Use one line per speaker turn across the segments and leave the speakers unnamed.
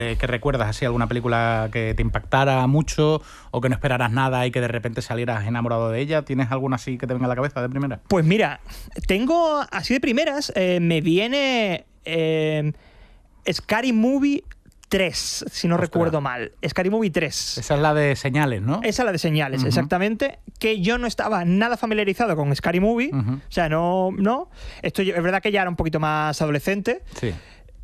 que recuerdas así alguna película que te impactara mucho o que no esperaras nada y que de repente salieras enamorado de ella? ¿Tienes alguna así que te venga a la cabeza de primera?
Pues mira, tengo así de primeras, me viene Scary Movie 3, si no recuerdo mal. Scary Movie 3.
Esa es la de Señales, ¿no?
Esa es la de Señales, exactamente. Que yo no estaba nada familiarizado con Scary Movie. O sea, no. Es verdad que ya era un poquito más adolescente.
Sí.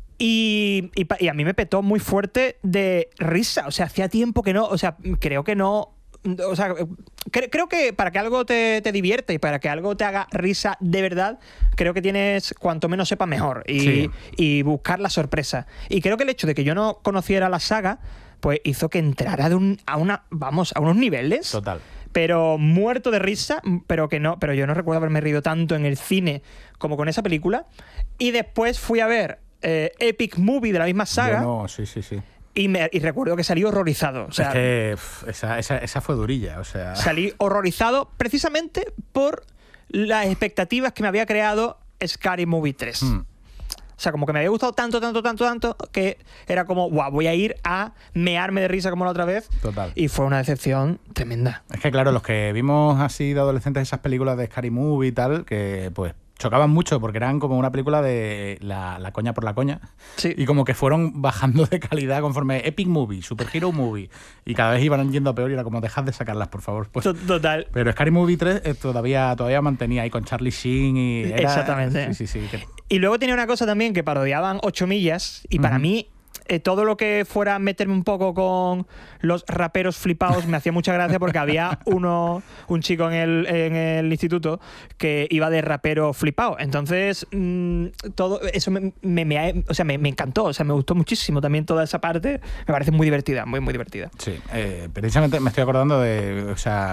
Y a mí me petó muy fuerte de risa. O sea, hacía tiempo que no. O sea, creo que no. O sea, creo que para que algo te divierte y para que algo te haga risa de verdad, creo que tienes cuanto menos sepa mejor y buscar la sorpresa. Y creo que el hecho de que yo no conociera la saga, pues hizo que entrara a unos niveles.
Total.
Pero muerto de risa, pero yo no recuerdo haberme reído tanto en el cine como con esa película. Y después fui a ver Epic Movie de la misma saga.
Bueno, sí.
Y recuerdo que salí horrorizado. O sea,
es que esa fue durilla. O sea.
Salí horrorizado precisamente por las expectativas que me había creado Scary Movie 3. O sea, como que me había gustado tanto, que era como, guau, voy a ir a mearme de risa como la otra vez.
Total.
Y fue una decepción tremenda.
Es que claro, los que vimos así de adolescentes esas películas de Scary Movie y tal, que pues chocaban mucho porque eran como una película de la coña por la coña.
Sí.
Y como que fueron bajando de calidad conforme Epic Movie, Super Hero Movie. Y cada vez iban yendo a peor y era como, dejad de sacarlas, por favor. Pues,
Total.
pero Scary Movie 3 todavía mantenía ahí con Charlie Sheen y...
Exactamente.
Sí.
Y luego tenía una cosa también que parodiaban 8 millas y para mí todo lo que fuera meterme un poco con los raperos flipados me hacía mucha gracia porque había un chico en el instituto que iba de rapero flipado. Entonces, todo eso me encantó. O sea, me gustó muchísimo también toda esa parte. Me parece muy divertida, muy, muy divertida.
Sí, precisamente me estoy acordando de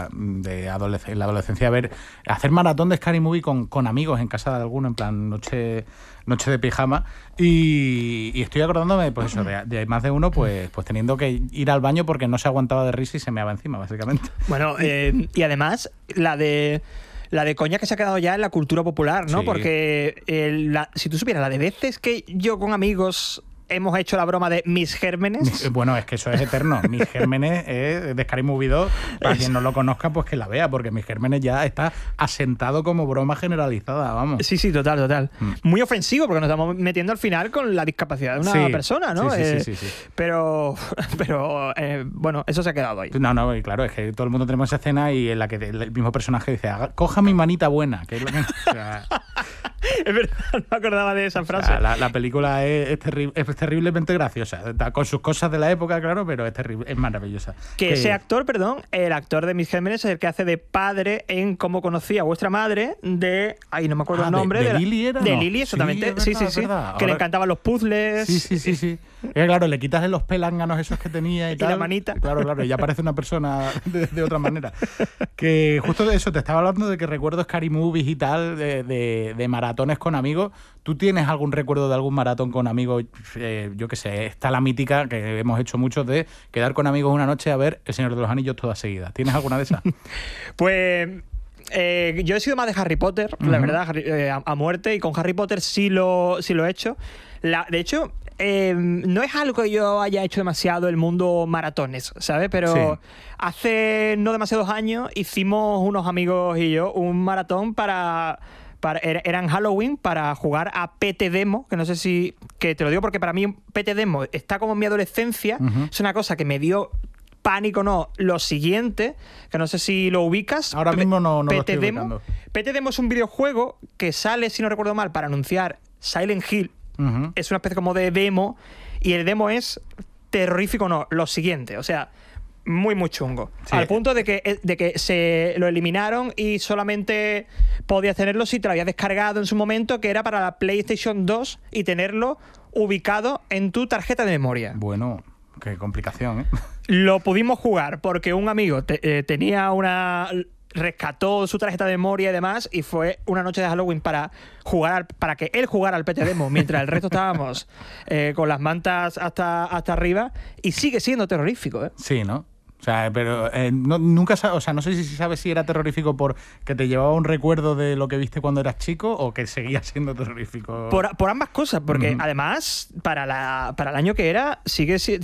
la adolescencia, hacer maratón de Scary Movie con amigos en casa de alguno, en plan noche de pijama, y estoy acordándome pues eso, de más de uno pues teniendo que ir al baño porque no se aguantaba de risa y se meaba encima, básicamente.
Bueno, y además la de coña que se ha quedado ya en la cultura popular, ¿no?
Sí.
Porque si tú supieras la de veces que yo con amigos hemos hecho la broma de mis gérmenes.
Bueno, es que eso es eterno. Mis gérmenes es de Scary Movie 2. Para quien no lo conozca, pues que la vea, porque mis gérmenes ya está asentado como broma generalizada, vamos.
Sí, total. Muy ofensivo, porque nos estamos metiendo al final con la discapacidad de una persona, ¿no?
Sí.
Pero bueno, eso se ha quedado ahí.
No, y claro, es que todo el mundo tenemos esa escena y en la que el mismo personaje dice, coja mi manita buena, que es lo que... O sea,
es verdad, no me acordaba de esa frase.
O sea, la película es terriblemente graciosa, con sus cosas de la época, claro, pero es maravillosa.
Que ese actor, el actor de Mis Gérmenes es el que hace de padre en Cómo conocí a vuestra madre de... Ay, no me acuerdo el nombre.
¿De Lily era?
De Lily, exactamente. Sí.
Verdad.
Que le encantaban los puzzles.
Sí. Claro, le quitas los pelánganos esos que tenía y tal.
Y la manita.
Claro, y ya parece una persona de otra manera. Que justo de eso, te estaba hablando de que recuerdo Scary Movies y tal, de maratones con amigos. ¿Tú tienes algún recuerdo de algún maratón con amigos? Yo qué sé, está la mítica que hemos hecho muchos de quedar con amigos una noche a ver El Señor de los Anillos toda seguida. ¿Tienes alguna de esas?
Pues... yo he sido más de Harry Potter, la verdad, a muerte, y con Harry Potter sí lo he hecho. De hecho, no es algo que yo haya hecho demasiado el mundo maratones, ¿sabes? Pero hace no demasiados años hicimos unos amigos y yo un maratón era en Halloween para jugar a PT Demo, que no sé si... Que te lo digo porque para mí PT Demo está como en mi adolescencia. Es una cosa que me dio... pánico, no. Lo siguiente, que no sé si lo ubicas.
Ahora mismo no lo
PT
estoy
Demo.
ubicando.
PT Demo es un videojuego que sale, si no recuerdo mal, para anunciar Silent Hill. Es una especie como de demo, y el demo es terrorífico, no. Lo siguiente, o sea, muy, muy chungo.
Sí.
Al punto de que se lo eliminaron y solamente podías tenerlo si te lo habías descargado en su momento, que era para la PlayStation 2 y tenerlo ubicado en tu tarjeta de memoria.
Bueno, qué complicación, ¿eh?
Lo pudimos jugar porque un amigo rescató su tarjeta de memoria y demás, y fue una noche de Halloween para que él jugara al PT Demo mientras el resto estábamos con las mantas hasta arriba, y sigue siendo terrorífico, ¿eh?
Sí, ¿no? sea, pero nunca, o sea, no sé si sabes si era terrorífico por que te llevaba un recuerdo de lo que viste cuando eras chico o que seguía siendo terrorífico.
Por ambas cosas, porque además, para el año que era, sigue